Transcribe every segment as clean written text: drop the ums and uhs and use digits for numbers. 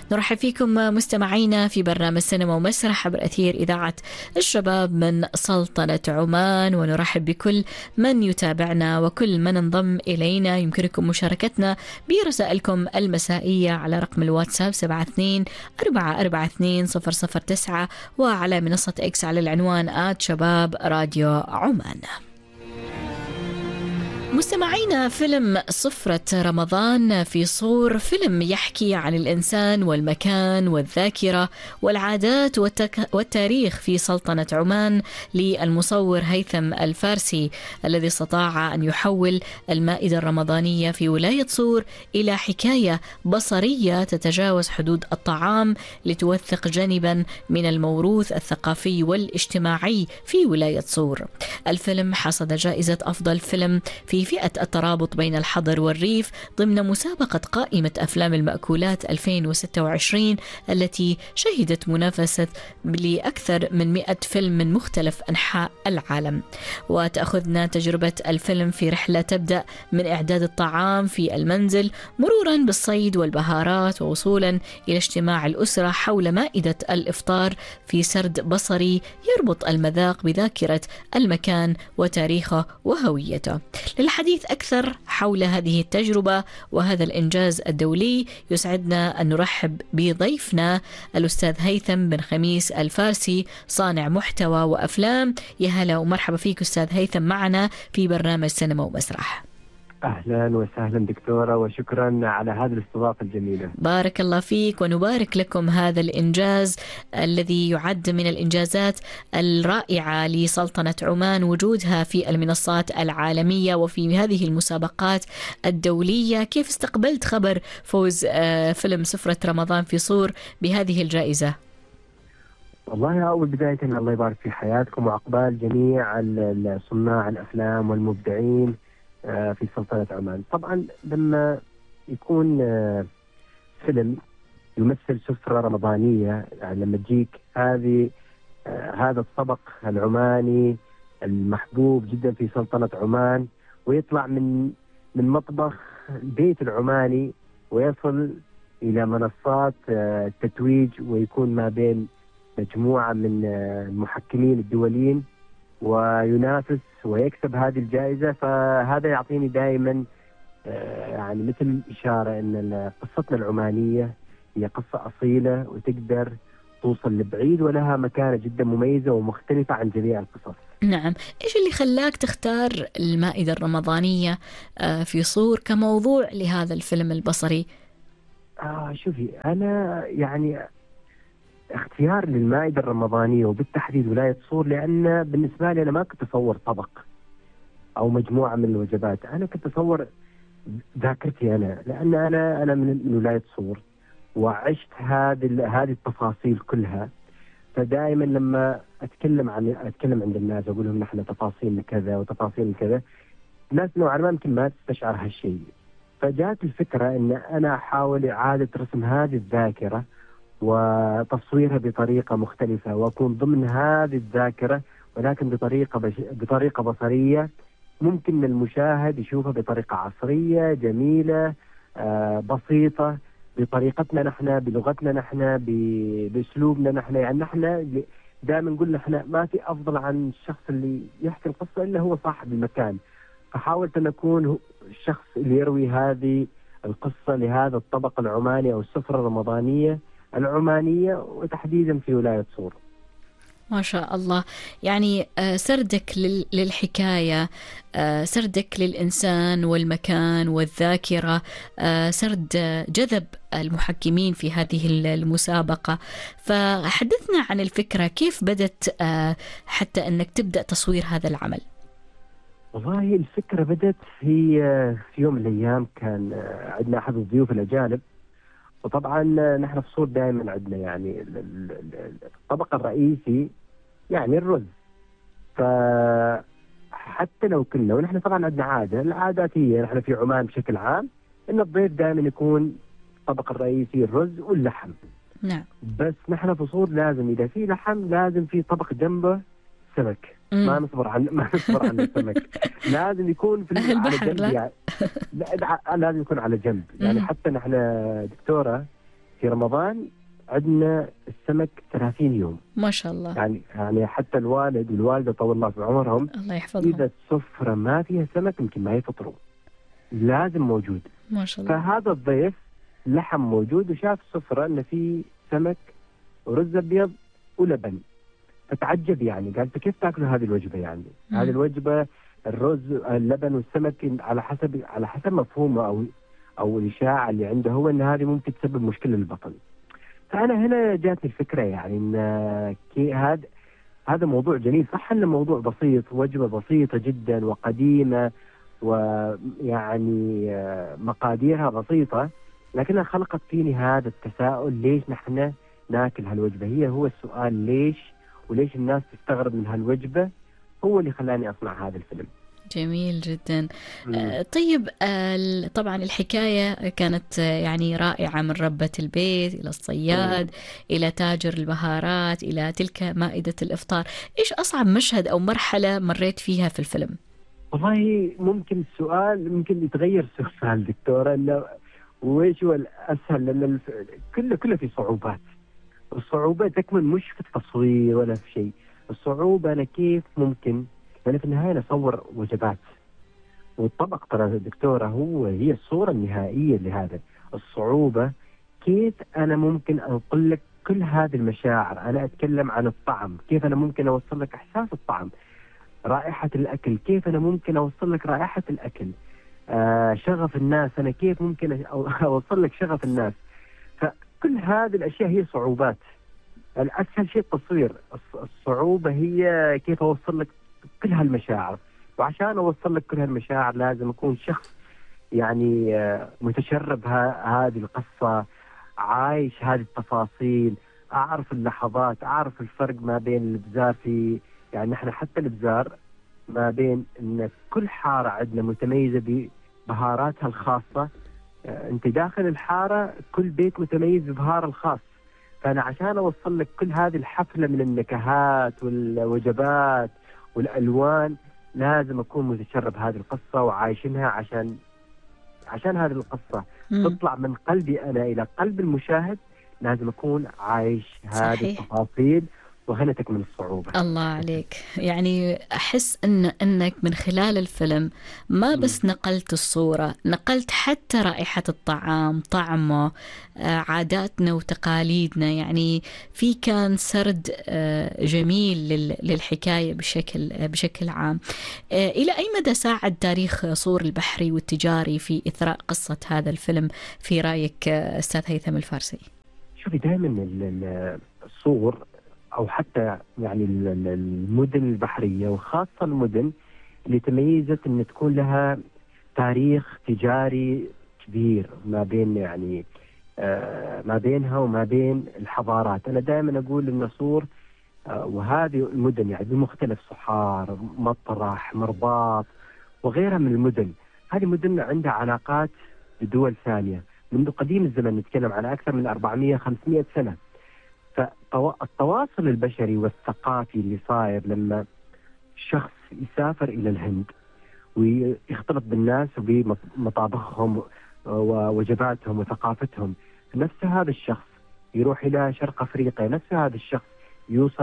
نرحب فيكم مستمعينا في برنامج سينما ومسرح عبر أثير إذاعة الشباب من سلطنة عمان، ونرحب بكل من يتابعنا وكل من انضم إلينا. يمكنكم مشاركتنا برسائلكم المسائية على رقم الواتساب 72442009 وعلى منصة إكس على العنوان @شباب راديو عمان. مستمعينا، فيلم صفرة رمضان في صور، فيلم يحكي عن الإنسان والمكان والذاكرة والعادات والتاريخ في سلطنة عمان للمصور هيثم الفارسي، الذي استطاع أن يحول المائدة الرمضانية في ولاية صور إلى حكاية بصرية تتجاوز حدود الطعام لتوثق جانبا من الموروث الثقافي والاجتماعي في ولاية صور. الفيلم حصد جائزة أفضل فيلم في فئة الترابط بين الحضر والريف ضمن مسابقة قائمة أفلام المأكولات 2026 التي شهدت منافسة لأكثر من 100 فيلم من مختلف أنحاء العالم. وتأخذنا تجربة الفيلم في رحلة تبدأ من إعداد الطعام في المنزل مرورا بالصيد والبهارات ووصولا إلى اجتماع الأسرة حول مائدة الإفطار في سرد بصري يربط المذاق بذاكرة المكان وتاريخه وهويته. للحديث أكثر حول هذه التجربة وهذا الإنجاز الدولي يسعدنا أن نرحب بضيفنا الأستاذ هيثم بن خميس الفارسي، صانع محتوى وأفلام. يا هلا ومرحبا فيك أستاذ هيثم معنا في برنامج سينما ومسرح. أهلا وسهلا دكتورة، وشكرا على هذه الاستضافة الجميلة. بارك الله فيك ونبارك لكم هذا الإنجاز الذي يعد من الإنجازات الرائعة لسلطنة عمان وجودها في المنصات العالمية وفي هذه المسابقات الدولية. كيف استقبلت خبر فوز فيلم صفرة رمضان في صور بهذه الجائزة؟ والله أول بداية الله يبارك في حياتكم وعقبال جميع صناع الأفلام والمبدعين في سلطنة عمان. طبعا لما يكون فيلم يمثل سفرة رمضانية، يعني لما تجيك هذا الطبق العماني المحبوب جدا في سلطنة عمان ويطلع من مطبخ البيت العماني ويصل إلى منصات التتويج ويكون ما بين مجموعة من المحكمين الدوليين وينافس ويكسب هذه الجائزة، فهذا يعطيني دائما يعني مثل إشارة أن قصتنا العمانية هي قصة أصيلة وتقدر توصل لبعيد ولها مكانة جدا مميزة ومختلفة عن جميع القصص. نعم، إيش اللي خلاك تختار المائدة الرمضانية في صور كموضوع لهذا الفيلم البصري؟ شوفي، أنا يعني اختيار للمائدة الرمضانية وبالتحديد ولاية صور، لأن بالنسبة لي أنا ما كنت أصور طبق أو مجموعة من الوجبات، أنا كنت أصور ذاكرتي أنا، لأن أنا من ولاية صور وعشت هذه التفاصيل كلها. فدائما لما أتكلم عند الناس أقول لهم نحن تفاصيل كذا وتفاصيل كذا، الناس نوعا ما يمكن ما تستشعر هالشيء. فجاءت الفكرة أن أنا أحاول إعادة رسم هذه الذاكرة وتصويرها بطريقة مختلفة وأكون ضمن هذه الذاكرة، ولكن بطريقة بصرية ممكن المشاهد يشوفها بطريقة عصرية جميلة بسيطة، بطريقتنا نحن، بلغتنا نحن، بأسلوبنا نحن. يعني نحن دائما نقول نحن ما في أفضل عن الشخص اللي يحكي القصة إلا هو صاحب المكان. فحاولت أن أكون الشخص اللي يروي هذه القصة لهذا الطبق العماني أو السفرة الرمضانية العمانية وتحديدا في ولاية صور. ما شاء الله، يعني سردك للحكاية، سردك للإنسان والمكان والذاكرة، سرد جذب المحكمين في هذه المسابقة. فحدثنا عن الفكرة، كيف بدت حتى أنك تبدأ تصوير هذا العمل؟ والله الفكرة بدت في يوم من الأيام كان عندنا أحد الضيوف الأجانب، وطبعا نحن في صور دائما عندنا يعني الطبق الرئيسي يعني الرز. فحتى لو كنا ونحن طبعا عندنا العادات هي نحن في عمان بشكل عام ان الضيف دائما يكون الطبق الرئيسي الرز واللحم. نعم. بس نحن في صور لازم اذا في لحم لازم في طبق جنبه سمك. ما نصبر عن السمك. لازم يكون على جنب يعني. لازم يكون على جنب يعني. حتى نحن دكتورة في رمضان عندنا السمك 30 يوم. ما شاء الله. يعني حتى الوالد والوالدة طول الله في عمرهم الله يحفظهم. إذا السفرة ما فيها سمك يمكن ما يفطروا، لازم موجود. ما شاء الله. فهذا الضيف لحم موجود وشاف السفرة إن في سمك ورز أبيض ولبن، فتعجب يعني، قال كيف تاكلوا هذه الوجبة؟ يعني هذه الوجبة الرز اللبن والسمك على حسب مفهومه أو الإشاعة اللي عنده هو إن هذه ممكن تسبب مشكلة للبطن. فأنا هنا جاتني الفكرة يعني إن هذا موضوع جميل، صح إنه موضوع بسيط، وجبة بسيطة جدا وقديمة ويعني مقاديرها بسيطة، لكنها خلقت فيني هذا التساؤل، ليش نحن ناكل هالوجبة؟ هو السؤال ليش، وليش الناس تستغرب من هالوجبة، هو اللي خلاني أصنع هذا الفيلم. جميل جدا. طيب طبعا الحكاية كانت يعني رائعة، من ربة البيت إلى الصياد إلى تاجر البهارات إلى تلك مائدة الإفطار. إيش أصعب مشهد أو مرحلة مريت فيها في الفيلم؟ والله ممكن السؤال ممكن يتغير سؤال دكتورة، إنه وإيش هو الأسهل؟ لأن كله في صعوبات. الصعوبة تكمن مش في التصوير ولا في شيء، الصعوبة أنا كيف ممكن، أنا في النهاية أصور وجبات، والطبق ترى دكتورة هي الصورة النهائية لهذا. الصعوبة كيف أنا ممكن أنقل لك كل هذه المشاعر. أنا أتكلم عن الطعم، كيف أنا ممكن أوصل لك إحساس الطعم، رائحة الأكل، كيف أنا ممكن أوصل لك رائحة الأكل، شغف الناس، أنا كيف ممكن أوصل لك شغف الناس. فكل هذه الأشياء هي صعوبات. الأسهل شيء التصوير، الصعوبة هي كيف أوصل لك كل هالمشاعر. وعشان أوصل لك كل هالمشاعر لازم أكون شخص يعني متشرب هذه القصة، عايش هذه التفاصيل، أعرف اللحظات، أعرف الفرق ما بين الإبزار يعني نحن حتى الإبزار ما بين إن كل حارة عندنا متميزة ببهاراتها الخاصة. أنت داخل الحارة كل بيت متميز ببهار الخاص. فأنا عشان أوصل لك كل هذه الحفلة من النكهات والوجبات والألوان لازم أكون متشرب هذه القصة وعايشينها، عشان هذه القصة تطلع من قلبي أنا إلى قلب المشاهد لازم أكون عايش هذه التفاصيل، وهنا تكمن الصعوبة. الله عليك. يعني أحس أنك من خلال الفيلم ما بس نقلت الصورة، نقلت حتى رائحة الطعام، طعمه، عاداتنا وتقاليدنا. يعني في كان سرد جميل للحكاية بشكل عام. إلى أي مدى ساعد تاريخ صور البحري والتجاري في إثراء قصة هذا الفيلم في رأيك أستاذ هيثم الفارسي؟ شوفي دائما الصور أو حتى يعني المدن البحرية وخاصة المدن اللي تميزت أن تكون لها تاريخ تجاري كبير ما بين يعني ما بينها وما بين الحضارات. أنا دائما أقول أن صور وهذه المدن يعني بمختلف صحار، مطرح، مرباط وغيرها من المدن، هذه مدن عندها علاقات بدول ثانية منذ قديم الزمن، نتكلم عن أكثر من 400-500 سنة. فالتواصل البشري والثقافي اللي صاير لما شخص يسافر إلى الهند ويختلط بالناس وبمطابخهم ووجباتهم وثقافتهم، نفس هذا الشخص يروح إلى شرق أفريقيا، نفس هذا الشخص يوصل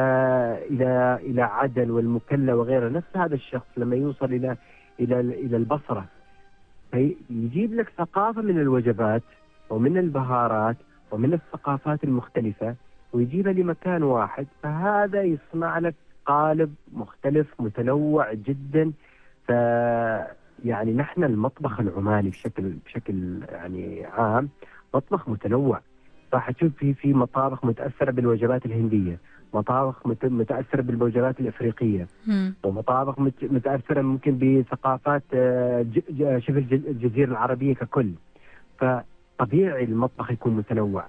إلى عدن والمكلا وغيره، نفس هذا الشخص لما يوصل إلى البصرة فيجيب لك ثقافة من الوجبات ومن البهارات ومن الثقافات المختلفة ويجيبها لمكان واحد، فهذا يصنع لك قالب مختلف متنوع جدا. يعني نحن المطبخ العماني بشكل يعني عام مطبخ متنوع. راح تشوف في مطابخ متأثرة بالوجبات الهندية، مطابخ متأثرة بالوجبات الإفريقية، ومطابخ متأثرة ممكن بثقافات شبه الجزيرة العربية ككل. فطبيعي المطبخ يكون متنوع.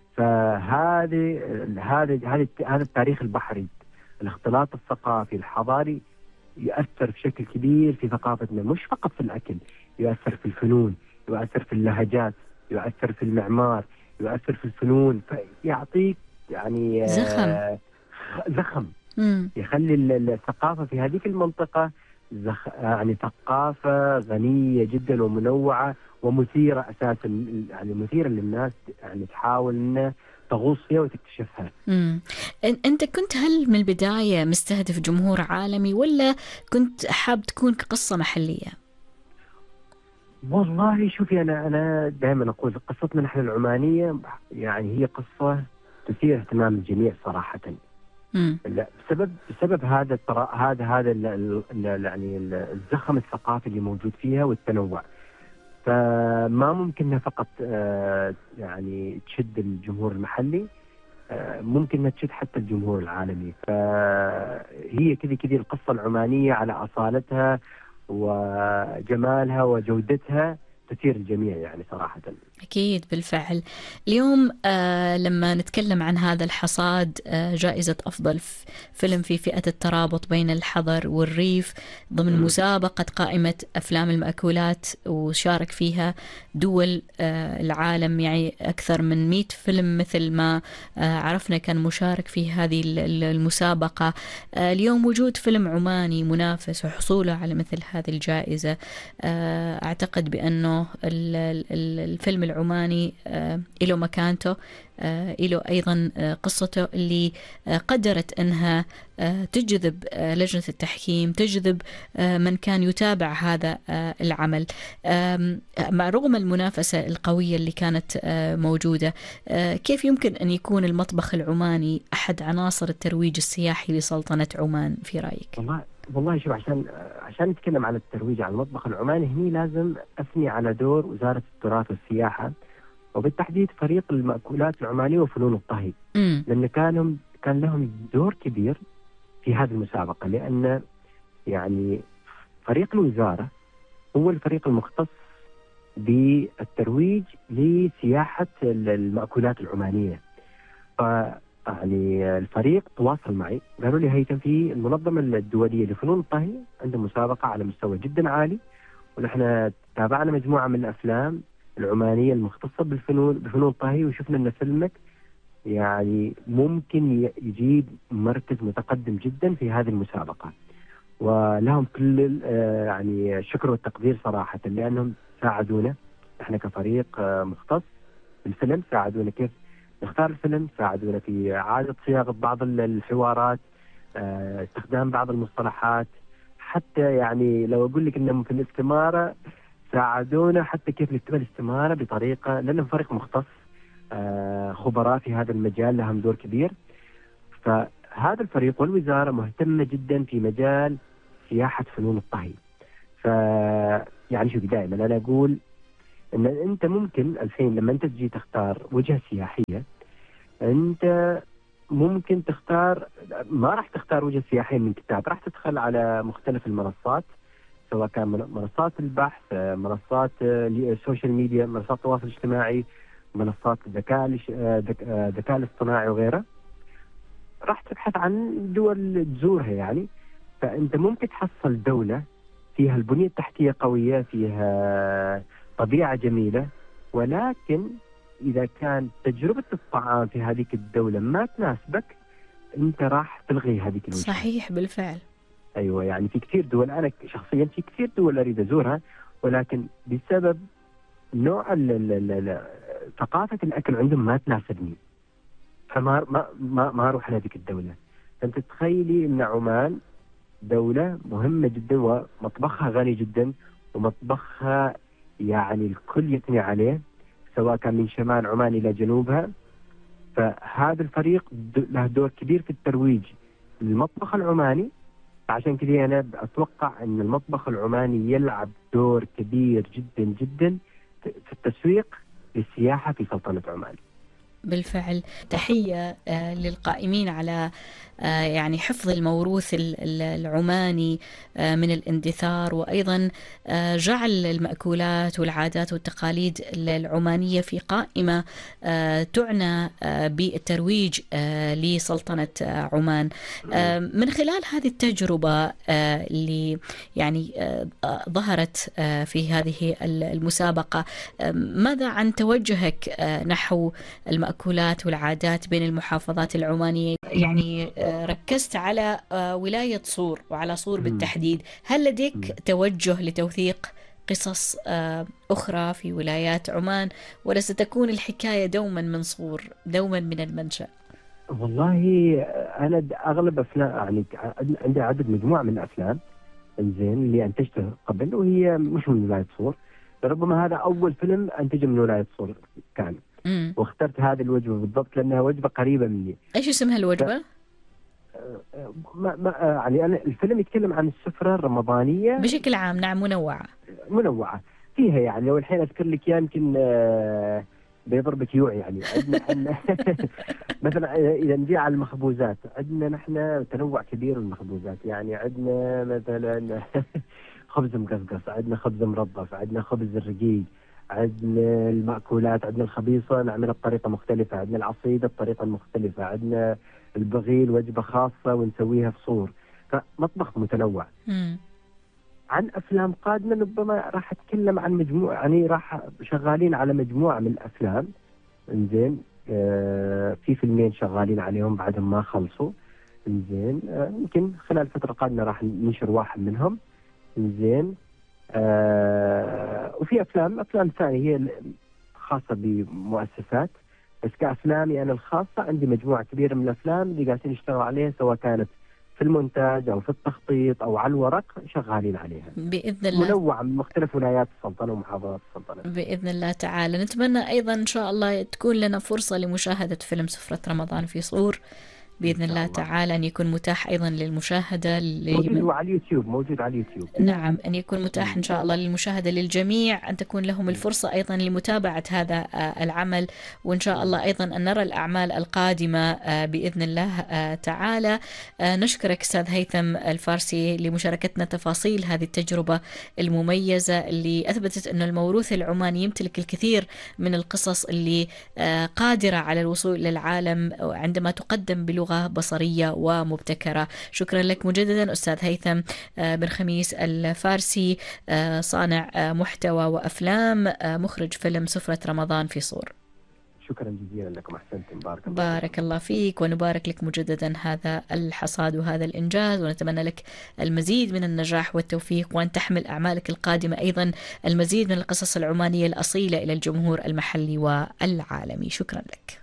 هذا التاريخ البحري، الاختلاط الثقافي الحضاري يؤثر بشكل كبير في ثقافتنا، مش فقط في الأكل، يؤثر في الفنون، يؤثر في اللهجات، يؤثر في المعمار، يؤثر في الفنون، فيعطيك يعني زخم يخلي الثقافة في هذه المنطقة يعني ثقافة غنية جدا ومنوعة ومثيرة أساسا، يعني مثيرة للناس، يعني تحاول أن تغوص فيها وتكتشفها. أنت كنت هل من البداية مستهدف جمهور عالمي ولا كنت حاب تكون كقصة محلية؟ والله شوفي، أنا دائما أقول قصتنا نحن العمانية يعني هي قصة تثير اهتمام الجميع صراحة. لا، بسبب هذا يعني الزخم الثقافي اللي موجود فيها والتنوع. فما ممكنها فقط يعني تشد الجمهور المحلي، ممكن انها تشد حتى الجمهور العالمي. فهي كذا القصة العمانية على أصالتها وجمالها وجودتها تثير الجميع يعني صراحة. أكيد بالفعل. اليوم لما نتكلم عن هذا الحصاد، جائزة أفضل فيلم في فئة الترابط بين الحضر والريف ضمن مسابقة قائمة أفلام المأكولات، وشارك فيها دول العالم، يعني أكثر من 100 فيلم مثل ما عرفنا كان مشارك في هذه المسابقة. اليوم وجود فيلم عماني منافس وحصوله على مثل هذه الجائزة، أعتقد بأنه الفيلم العماني له مكانته، له أيضا قصته اللي قدرت أنها تجذب لجنة التحكيم، تجذب من كان يتابع هذا العمل مع رغم المنافسة القوية اللي كانت موجودة. كيف يمكن أن يكون المطبخ العماني أحد عناصر الترويج السياحي لسلطنة عمان في رأيك؟ والله شوف، عشان نتكلم عن الترويج على المطبخ العماني، هني لازم أثني على دور وزارة التراث والسياحة، وبالتحديد فريق المأكولات العمانية وفنون الطهي. لأن كان لهم دور كبير في هذه المسابقة، لأن يعني فريق الوزارة هو الفريق المختص بالترويج لسياحة المأكولات العمانية. يعني الفريق تواصل معي، قالوا لي هيثم في المنظمة الدولية لفنون الطهي عندهم مسابقة على مستوى جدا عالي، ونحن تابعنا مجموعة من الأفلام العمانية المختصة بفنون الطهي، وشفنا أن فيلمك يعني ممكن يجيب مركز متقدم جدا في هذه المسابقة. ولهم كل يعني الشكر والتقدير صراحة، لأنهم ساعدونا احنا كفريق مختص بالفيلم، ساعدونا كيف نختار الفيلم، ساعدونا في إعادة صياغة بعض الحوارات، استخدام بعض المصطلحات، حتى يعني لو أقول لك إنهم في الاستمارة ساعدونا حتى كيف نكتب الاستمارة بطريقة، لأنهم فريق مختص خبراء في هذا المجال، لهم دور كبير. فهذا الفريق والوزارة مهتمة جدا في مجال سياحة فنون الطهي. يعني شوفي، دائما أنا أقول إن أنت ممكن الحين لما أنت تجي تختار وجهة سياحية، أنت ممكن تختار، ما راح تختار وجهة سياحية من كتاب، راح تدخل على مختلف المنصات، سواء كان منصات البحث، منصات السوشيال ميديا، منصات التواصل الاجتماعي، منصات الذكاء الاصطناعي وغيره، راح تبحث عن دول تزورها يعني. فأنت ممكن تحصل دولة فيها البنية التحتية قوية، فيها طبيعة جميلة، ولكن إذا كان تجربة الطعام في هذه الدولة ما تناسبك، أنت راح تلغي هذه الوجهة. صحيح بالفعل. أيوة، يعني في كثير دول، أنا شخصيا في كثير دول أريد أزورها، ولكن بسبب نوع ثقافة الأكل عندهم ما تناسبني، فما ما أروح لهذيك الدولة. فأنت تخيلي أن عمان دولة مهمة جدا، ومطبخها غني جدا، ومطبخها يعني الكل يثني عليه، سواء كان من شمال عمان إلى جنوبها. فهذا الفريق له دور كبير في الترويج للمطبخ العماني. عشان كذا أنا أتوقع أن المطبخ العماني يلعب دور كبير جدا جدا في التسويق للسياحة في سلطنة عمان. بالفعل. تحية للقائمين على يعني حفظ الموروث العماني من الاندثار، وأيضا جعل المأكولات والعادات والتقاليد العمانية في قائمة تعنى بالترويج لسلطنة عمان. من خلال هذه التجربة اللي يعني ظهرت في هذه المسابقة، ماذا عن توجهك نحو المأكولات المأكولات والعادات بين المحافظات العمانية. يعني ركزت على ولاية صور وعلى صور بالتحديد، هل لديك توجه لتوثيق قصص أخرى في ولايات عمان، ولا ستكون الحكاية دوما من صور، دوما من المنشأ؟ والله انا اغلب افلام يعني عندي عدد مجموعه من الافلام انزين اللي انتجته قبل، وهي مش من ولايه صور. ربما هذا اول فيلم انتجه من ولايه صور كان. واخترت هذه الوجبه بالضبط لانها وجبه قريبه مني. ايش اسمها الوجبه؟ يعني انا الفيلم يتكلم عن السفره الرمضانيه بشكل عام. نعم، منوعه فيها. يعني لو الحين اذكر لك يمكن بيضربك يوعي. يعني عندنا مثلا اذا نجي على المخبوزات، عندنا نحن تنوع كبير من المخبوزات. يعني عندنا مثلا خبز مقصقص، عندنا خبز مرضف، عندنا خبز الرقيق، عندنا المأكولات، عندنا الخبيصة نعملها بطريقة مختلفة، عندنا العصيدة بطريقة مختلفة، عندنا البغيل وجبة خاصة ونسويها في صور. فمطبخ متنوع. عن أفلام قادمة ربما راح أتكلم عن مجموعة، يعني راح شغالين على مجموعة من الأفلام. إنزين في فيلمين شغالين عليهم بعدهم ما خلصوا. إنزين يمكن خلال الفترة القادمة راح ننشر واحد منهم. إنزين وفي أفلام ثانية هي خاصة بمؤسسات. بس كأفلامي أنا الخاصة عندي مجموعة كبيرة من الأفلام اللي قاعدين يشتغلوا عليها، سواء كانت في المونتاج أو في التخطيط أو على الورق، شغالين عليها بإذن الله، منوعة من مختلف ولايات السلطنة ومحافظات السلطنة بإذن الله تعالى. نتمنى أيضا إن شاء الله تكون لنا فرصة لمشاهدة فيلم سفرة رمضان في صور بإذن الله تعالى، أن يكون متاح أيضا للمشاهدة موجود على اليوتيوب. موجود على اليوتيوب. نعم، أن يكون متاح إن شاء الله للمشاهدة للجميع، أن تكون لهم الفرصة أيضا لمتابعة هذا العمل، وإن شاء الله أيضا أن نرى الأعمال القادمة بإذن الله تعالى. نشكرك أستاذ هيثم الفارسي لمشاركتنا تفاصيل هذه التجربة المميزة اللي أثبتت أن الموروث العماني يمتلك الكثير من القصص اللي قادرة على الوصول للعالم عندما تقدم بلغة بصرية ومبتكرة. شكرا لك مجددا أستاذ هيثم بن خميس الفارسي، صانع محتوى وأفلام، مخرج فيلم سفرة رمضان في صور. شكرا جزيلا لكم، أحسنتم. بارك الله فيك، ونبارك لك مجددا هذا الحصاد وهذا الإنجاز، ونتمنى لك المزيد من النجاح والتوفيق، وأن تحمل أعمالك القادمة أيضا المزيد من القصص العمانية الأصيلة إلى الجمهور المحلي والعالمي. شكرا لك.